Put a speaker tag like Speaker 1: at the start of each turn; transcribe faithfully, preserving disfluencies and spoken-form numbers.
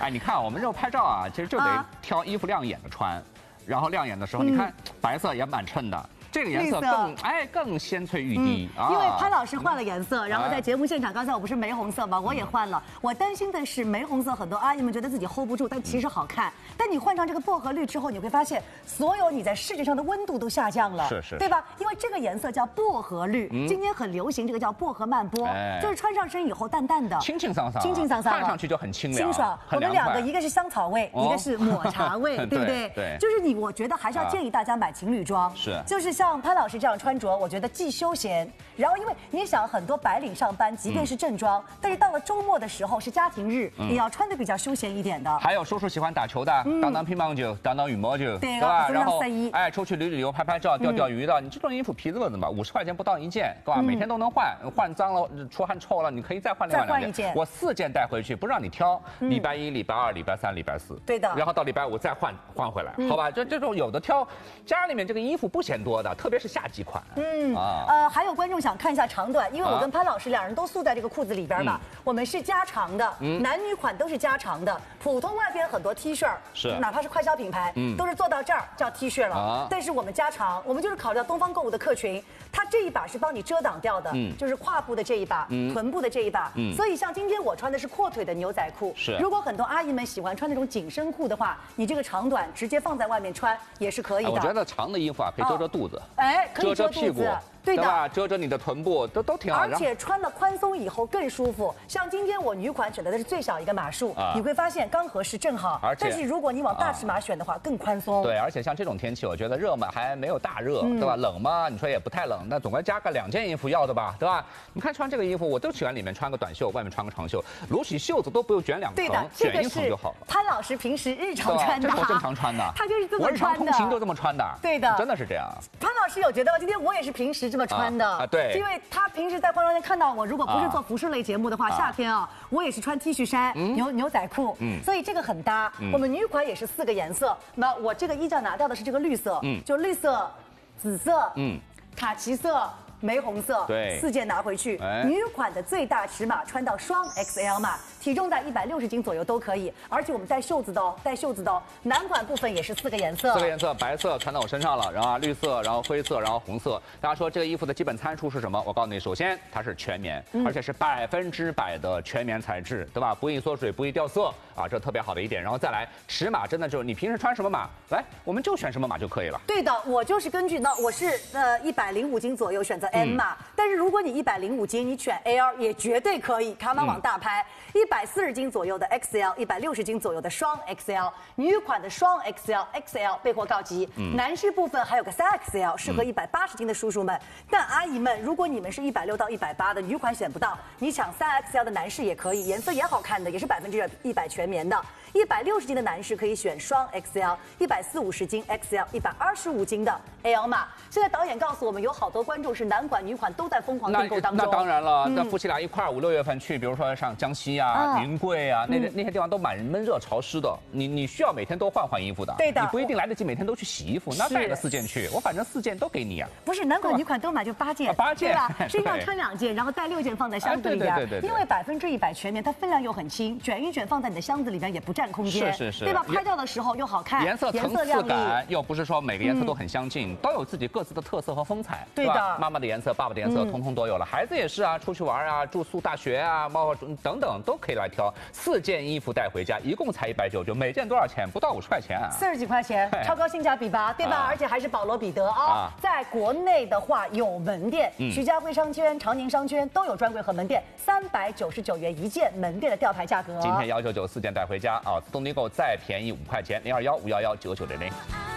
Speaker 1: 哎，你看我们这拍照啊，其实就得挑衣服亮眼的穿，然后亮眼的时候，你看白色也蛮衬的。 这个颜色更哎更鲜翠欲滴、
Speaker 2: 嗯、
Speaker 1: 啊！
Speaker 2: 因为潘老师换了颜色，然后在节目现场，刚才我不是玫红色吗？我也换了。我担心的是玫红色，很多阿姨们觉得自己 hold 不住，但其实好看。但你换上这个薄荷绿之后，你会发现，所有你在视觉上的温度都下降了，
Speaker 1: 是是，
Speaker 2: 对吧？因为这个颜色叫薄荷绿，嗯、今天很流行，这个叫薄荷曼波，哎、就是穿上身以后淡淡的，
Speaker 1: 清清桑桑，
Speaker 2: 清清桑桑，
Speaker 1: 看上去就很清凉、
Speaker 2: 清爽。我们两个一个是香草味，哦、一个是抹茶味，对不对？
Speaker 1: 对，
Speaker 2: 就是你，我觉得还是要建议大家买情侣装，
Speaker 1: 是，
Speaker 2: 就是像潘老师这样。 穿着我觉得既休闲，然后因为你想很多白领上班，即便是正装，嗯、但是到了周末的时候是家庭日，嗯、也要穿的比较休闲一点的。
Speaker 1: 还有叔叔喜欢打球的，嗯、当当乒乓球，当当羽毛球，
Speaker 2: 对
Speaker 1: 吧？然后哎，出去旅旅游、拍拍照、钓钓鱼的，嗯、你这种衣服皮子子嘛，五十块钱不到一件，对吧？嗯、每天都能换，换脏了、出汗臭了，你可以再换另外两件。我四件带回去，不让你挑，礼拜一、礼拜二、礼拜三、礼拜四，
Speaker 2: 对的。
Speaker 1: 然后到礼拜五再换换回来，好吧？这这种有的挑，家里面这个衣服不嫌多的，特别是夏季款，嗯啊。
Speaker 2: 呃，还有观众想看一下长短，因为我跟潘老师两人都宿在这个裤子里边嘛，嗯、我们是加长的，嗯、男女款都是加长的。普通外边很多 T 恤，
Speaker 1: 是
Speaker 2: 哪怕是快消品牌，嗯、都是做到这儿叫 T 恤了。啊、但是我们加长，我们就是考虑到东方购物的客群，它这一把是帮你遮挡掉的，嗯、就是胯部的这一把，嗯、臀部的这一把。嗯、所以像今天我穿的是阔腿的牛仔裤，
Speaker 1: 是。
Speaker 2: 如果很多阿姨们喜欢穿那种紧身裤的话，你这个长短直接放在外面穿也是可以的。
Speaker 1: 我觉得长的衣服啊，可以遮遮肚子，
Speaker 2: 哦、哎，可以
Speaker 1: 遮遮屁股。
Speaker 2: 对的，
Speaker 1: 吧？遮遮你的臀部都都挺好，
Speaker 2: 而且穿了宽松以后更舒服。像今天我女款选择的是最小一个码数，啊、你会发现刚合适正好。
Speaker 1: 而且，
Speaker 2: 但是如果你往大尺码选的话，啊、更宽松。
Speaker 1: 对，而且像这种天气，我觉得热嘛还没有大热，嗯、对吧？冷嘛，你说也不太冷，那总该加个两件衣服要的吧，对吧？你看穿这个衣服，我都喜欢里面穿个短袖，外面穿个长袖，撸起袖子都不用卷两层，卷一层就好了。
Speaker 2: 潘老师平时日常穿的，
Speaker 1: 这是我正常穿的，
Speaker 2: 他就是这么穿的，
Speaker 1: 我日常通勤都这么穿的，
Speaker 2: 对的，
Speaker 1: 真的是这样。
Speaker 2: 潘老师有觉得吗？今天我也是平时这么穿的。
Speaker 1: 啊 对，
Speaker 2: 因为他平时在化妆间看到我，如果不是做服饰类节目的话，啊、夏天啊，我也是穿 T 恤衫、嗯、牛牛仔裤，嗯，所以这个很搭。嗯、我们女款也是四个颜色，那我这个衣架拿掉的是这个绿色，嗯，就绿色、紫色，嗯，卡其色。 玫红色，
Speaker 1: 对，
Speaker 2: 四件拿回去。哎、女款的最大尺码穿到双 X L 码，体重在一百六十斤左右都可以。而且我们带袖子的哦，带袖子的哦。男款部分也是四个颜色，
Speaker 1: 四个颜色，白色穿到我身上了，然后绿色，然后灰色，然后红色。大家说这个衣服的基本参数是什么？我告诉你，首先它是全棉，嗯、而且是百分之百的全棉材质，对吧？不易缩水，不易掉色啊，这特别好的一点。然后再来，尺码真的就是你平时穿什么码，来我们就选什么码就可以了。
Speaker 2: 对的，我就是根据那我是呃一百零五斤左右选择 M 码，嗯、但是。 如果你一百零五斤，你选 L 也绝对可以。卡玛网大拍，一百四十斤左右的 X L， 一百六十斤左右的双 X L， 女款的双 X L、X L 备货告急。嗯、男士部分还有个三 X L， 适合一百八十斤的叔叔们。嗯、但阿姨们，如果你们是一百六到一百八的女款选不到，你抢三 X L 的男士也可以，颜色也好看的，也是百分之一百全棉的。一百六十斤的男士可以选双 X L， 一百四五十斤 X L， 一百二十五斤的 L 码。现在导演告诉我们，有好多观众是男款、女款都在疯狂订购当中。
Speaker 1: 那当然了，那夫妻俩一块儿五六月份去，比如说上江西啊、云贵啊，那那些地方都蛮闷热潮湿的，你你需要每天都换换衣服的。
Speaker 2: 对的，
Speaker 1: 你不一定来得及每天都去洗衣服，那带个四件去，我反正四件都给你啊。
Speaker 2: 不是男款、女款都买就八件，
Speaker 1: 八件
Speaker 2: 对吧？身上穿两件，然后带六件放在箱子里边。对对对。因为百分之一百全棉，它分量又很轻，卷一卷放在你的箱子里边也不占空间。
Speaker 1: 是是是。
Speaker 2: 对吧？拍照的时候又好看，
Speaker 1: 颜色层次感又不是说每个颜色都很相近，都有自己各自的特色和风采。
Speaker 2: 对的，
Speaker 1: 妈妈的颜色、爸爸的颜色，通通都有了。孩子也是啊，出去玩啊，住宿大学啊，包括等等都可以来挑。四件衣服带回家，一共才一百九十九，每件多少钱？不到五十块钱啊，
Speaker 2: 四十几块钱，超高性价比吧，对吧？而且还是保罗彼得啊，在国内的话有门店，徐家汇商圈、长宁商圈都有专柜和门店，三百九十九元一件，门店的吊牌价格。
Speaker 1: 今天幺九九四件带回家啊，自动订购再便宜五块钱，零二幺五幺幺九九零零。